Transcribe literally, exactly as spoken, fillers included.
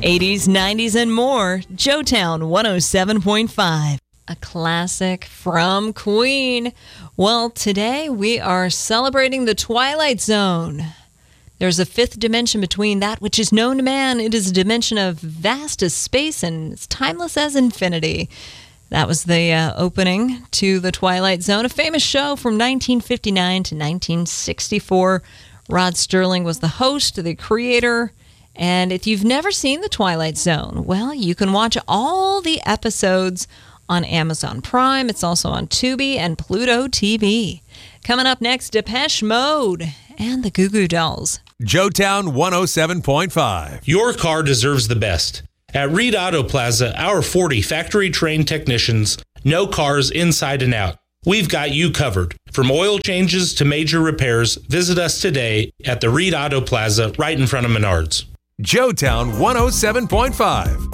eighties, nineties, and more. Joetown one oh seven point five. A classic from Queen. Well, today we are celebrating the Twilight Zone. There's a fifth dimension between that which is known to man. It is a dimension of vast as space and it's timeless as infinity. That was the uh, opening to the Twilight Zone, a famous show from nineteen fifty-nine to nineteen sixty-four. Rod Serling was the host, the creator. And if you've never seen the Twilight Zone, well, you can watch all the episodes on Amazon Prime. It's also on Tubi and Pluto T V. Coming up next, Depeche Mode and the Goo Goo Dolls. Joetown one oh seven point five. Your car deserves the best. At Reed Auto Plaza, our forty factory-trained technicians know cars inside and out. We've got you covered. From oil changes to major repairs, visit us today at the Reed Auto Plaza right in front of Menards. Joetown one oh seven point five.